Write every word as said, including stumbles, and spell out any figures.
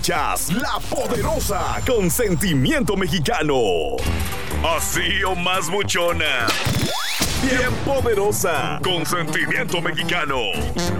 Chas, la poderosa, con sentimiento mexicano. Así o más buchona. Bien poderosa, con sentimiento mexicano.